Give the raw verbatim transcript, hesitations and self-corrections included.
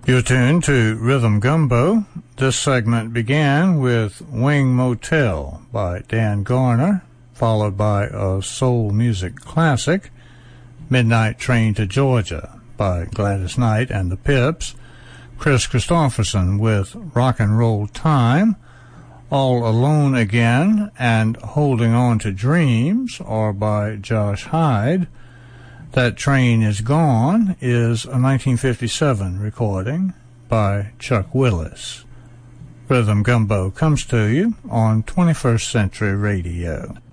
You're tuned to Rhythm Gumbo. This segment began with Wing Motel by Dan Garner, followed by a soul music classic, Midnight Train to Georgia by Gladys Knight and the Pips, Chris Christopherson with Rock and Roll Time, All Alone Again, and Holding On to Dreams are by Josh Hyde. That Train Is Gone is a nineteen fifty-seven recording by Chuck Willis. Rhythm Gumbo comes to you on twenty-first Century Radio.